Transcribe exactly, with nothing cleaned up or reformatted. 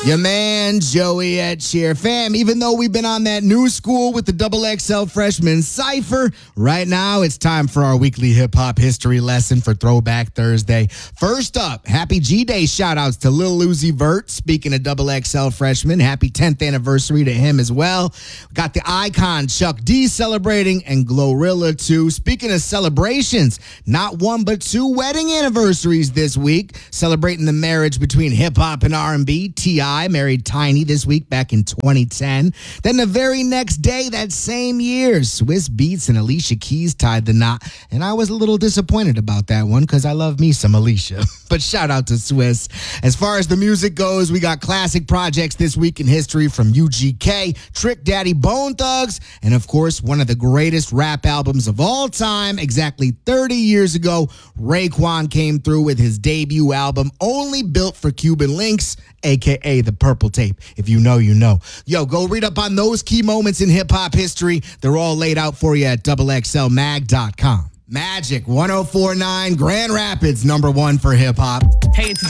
Your man, Joey Etch here. Fam, even though we've been on that new school with the double X L freshman Cypher, right now it's time for our weekly hip-hop history lesson for Throwback Thursday. First up, happy G-Day shout-outs to Lil Uzi Vert. Speaking of double X L freshman, happy tenth anniversary to him as well. Got the icon Chuck D celebrating and Glorilla too. Speaking of celebrations, not one but two wedding anniversaries this week. Celebrating the marriage between hip-hop and R and B, T I married Tiny this week back in twenty ten. Then the very next day, that same year, Swizz Beatz and Alicia Keys tied the knot. And I was a little disappointed about that one because I love me some Alicia. But shout out to Swizz. As far as the music goes, we got classic projects this week in history from U G K, Trick Daddy, Bone Thugs, and of course, one of the greatest rap albums of all time. Exactly thirty years ago, Raekwon came through with his debut album, Only Built for Cuban Links, a k a the Purple Tape. If you know, you know. Yo, go read up on those key moments in hip-hop history. They're all laid out for you at double X L mag dot com. Magic one oh four point nine Grand Rapids, number one for hip-hop. Hey, it's